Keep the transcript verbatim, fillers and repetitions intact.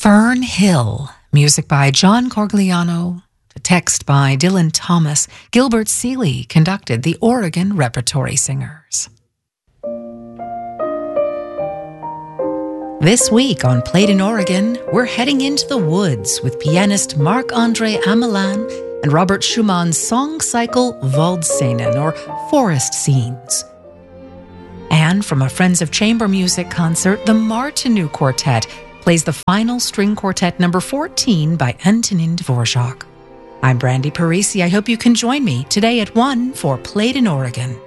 Fern Hill, music by John Corgliano, text by Dylan Thomas. Gilbert Seeley conducted the Oregon Repertory Singers. This week on Played in Oregon, we're heading into the woods with pianist Marc-André Amelin and Robert Schumann's song cycle Waldszenen, or Forest Scenes. And from a Friends of Chamber Music concert, the Martinu Quartet plays the final string quartet number fourteen by Antonin Dvorak. I'm Brandy Parisi. I hope you can join me today at one for Played in Oregon.